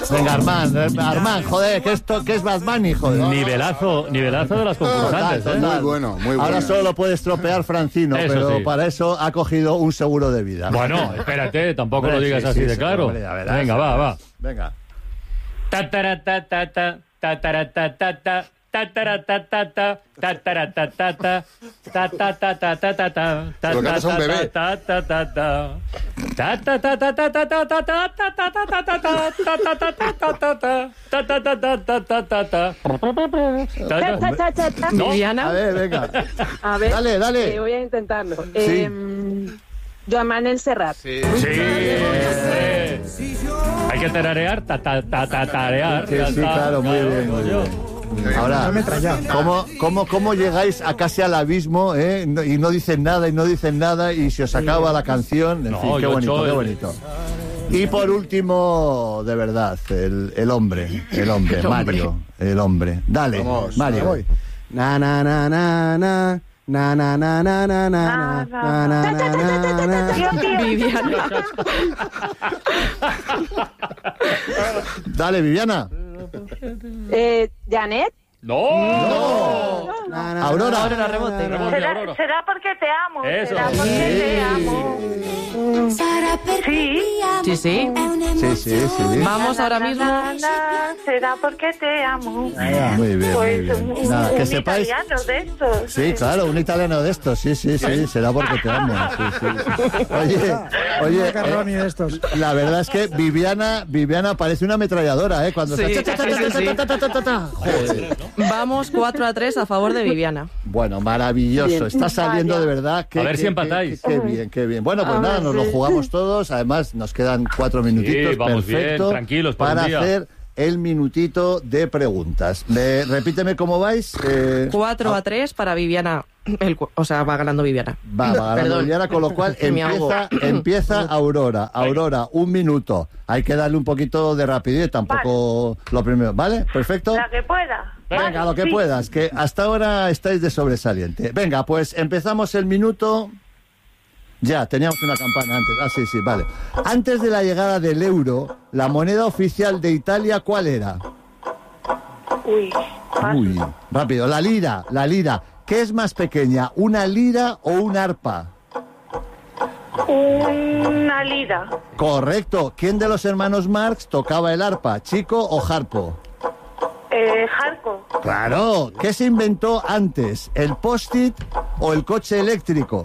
Venga, Armand, joder, que es Bad Bunny, joder. Nivelazo de las concursantes, total. Muy bueno, muy bueno. Ahora solo lo puede estropear Francino, Eso pero sí. para eso ha cogido un seguro de vida. Bueno, espérate, tampoco lo digas así de claro. Hombre, ya verás. Venga, va. Venga. Tataratatata, tataratatata, tataratatata, tataratatata, tatatatatata, Se lo cantas a un bebé. tatatatatata, tatatatatata, ¿no? Viviana, A ver, venga. a ver, Dale. voy a intentarlo. Sí. Joan Manuel Serrat. Sí. Sí. Hay que tararear, tarear. Sí, claro, muy bien, muy bien. Ahora, ¿cómo llegáis a casi al abismo, y no dicen nada y se os acaba la canción? En fin, qué bonito. Y por último, de verdad, el hombre, Mario, el hombre. Dale, Vamos, Mario. voy. Na na na na na na na na na na na na na na na. Viviana. Dale, Viviana. Janet. ¡No! Aurora. Ahora rebote. Aurora. Será porque te amo. Eso. Será porque te amo. Sí. Sí. Sí. Vamos ahora mismo. Será porque te amo. Muy bien, Pues muy bien. Nada, que un sepáis... italiano de estos. Sí, claro, un italiano de estos, sí, será porque te amo. Sí. Oye, Carroni de estos. la verdad es que Viviana parece una ametralladora, cuando Sí, está... sí. Joder. Vamos 4-3 a favor de Viviana. Bueno, maravilloso, está saliendo de verdad. A ver si empatáis. Qué bien. Bueno, pues nada, nos lo jugamos todos, además nos quedan 4 minutitos, Sí, vamos perfecto, bien, tranquilos por para un día. hacer el minutito de preguntas. Repíteme cómo vais. 4-3 para Viviana. Va ganando Viviana. Va ganando Perdón. Viviana, con lo cual Me ahogo. empieza Aurora. Aurora, 1 minuto. Hay que darle un poquito de rapidez, tampoco lo primero. ¿Vale? Perfecto. La que pueda. Venga, lo que Sí. puedas, que hasta ahora estáis de sobresaliente. Venga, pues empezamos el minuto. Ya, teníamos una campana antes. Sí, vale. Antes de la llegada del euro, la moneda oficial de Italia, ¿cuál era? Uy. Uy, rápido. La lira. ¿Qué es más pequeña, una lira o un arpa? Una lira. Correcto. ¿Quién de los hermanos Marx tocaba el arpa, Chico o Harpo? Jarco. Claro. ¿Qué se inventó antes, el post-it o el coche eléctrico?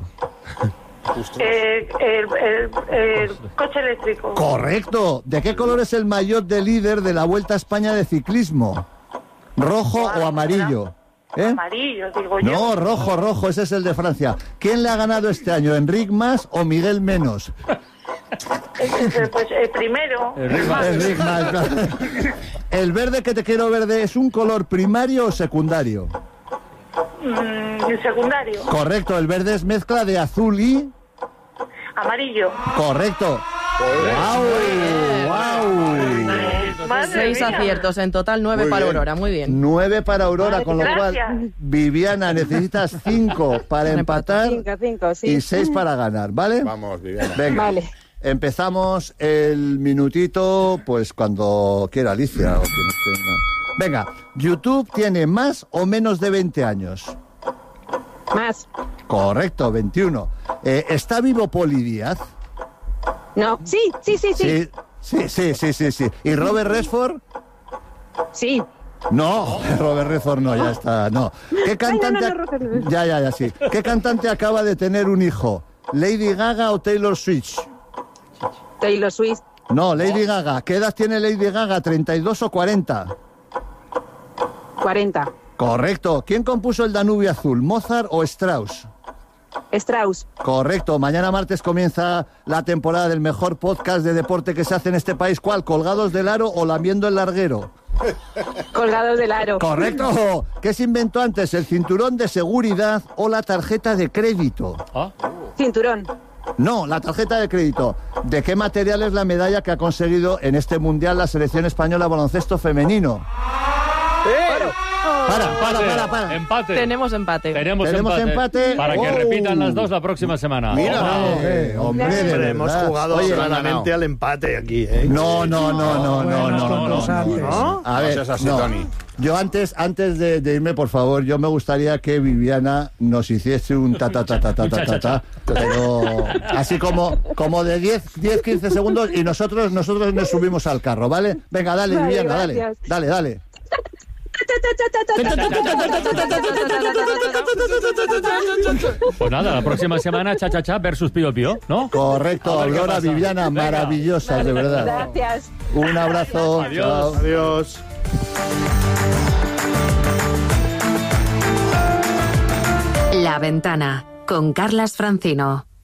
El coche eléctrico. Correcto. ¿De qué color es el maillot de líder de la Vuelta a España de ciclismo? ¿Rojo o amarillo? Amarillo, digo yo. No, rojo, ese es el de Francia. ¿Quién le ha ganado este año, Enric Mas o Miguel Menos? Pues el primero. Enric Mas. ¿El verde que te quiero verde es un color primario o secundario? Secundario. Correcto, el verde es mezcla de azul y... Amarillo. Correcto. ¡Wow! Madre 6 mía. aciertos, en total 9 Muy para bien. Aurora, muy bien. 9 para Aurora, con lo Gracias. cual, Viviana, necesitas 5 para empatar 5, sí. y 6 para ganar, ¿vale? Vamos, Viviana. Venga, Vale. empezamos el minutito, pues cuando quiera Alicia. O quien esté, no. Venga, ¿YouTube tiene más o menos de 20 años? Más. Correcto, 21. ¿Está vivo Poli Díaz? No. Sí. Sí. ¿Y Robert Redford? Sí. No, Robert Redford no, ya está, no. ¿Qué cantante? Robert. Ya, sí. ¿Qué cantante acaba de tener un hijo? ¿Lady Gaga o Taylor Swift? Taylor Swift. No, Lady Gaga. ¿Qué edad tiene Lady Gaga? ¿32 o 40? 40. Correcto. ¿Quién compuso el Danubio Azul? ¿Mozart o Strauss? Strauss. Correcto. Mañana martes comienza la temporada del mejor podcast de deporte que se hace en este país. ¿Cuál? ¿Colgados del aro o lamiendo el larguero? Colgados del aro. Correcto. ¿Qué se inventó antes? ¿El cinturón de seguridad o la tarjeta de crédito? Cinturón. No, la tarjeta de crédito. ¿De qué material es la medalla que ha conseguido en este mundial la selección española de baloncesto femenino? Para. Empate. Tenemos empate. Tenemos empate. Para que repitan las dos la próxima semana. Mira. Hombre, de Hombre, hemos verdad. jugado Oye, claramente al empate aquí, ¿eh? No. antes. ¿No? A ver, seas así, no. Toni. Yo antes de irme, por favor, yo me gustaría que Viviana nos hiciese un ta, pero así como de 10-15 segundos y nosotros nos subimos al carro, ¿vale? Venga, dale, Vale, Viviana, gracias. dale. Pues nada, la próxima semana cha versus Pío Pío, ¿no? Correcto, A ver qué Aurora, pasa. Viviana, Venga. maravillosas, de verdad. Gracias. Un abrazo. Adiós. Chao. Adiós. La Ventana, con Carlas Francino.